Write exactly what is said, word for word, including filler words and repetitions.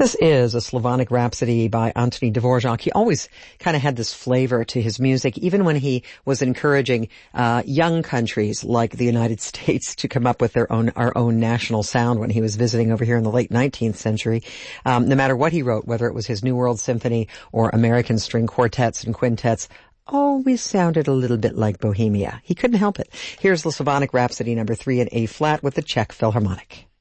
This is a Slavonic Rhapsody by Anthony Dvorak. He always kind of had this flavor to his music, even when he was encouraging uh young countries like the United States to come up with their own, our own national sound when he was visiting over here in the late nineteenth century. Um, no matter what he wrote, whether it was his New World Symphony or American string quartets and quintets, always sounded a little bit like Bohemia. He couldn't help it. Here's the Slavonic Rhapsody number three in A flat with the Czech Philharmonic.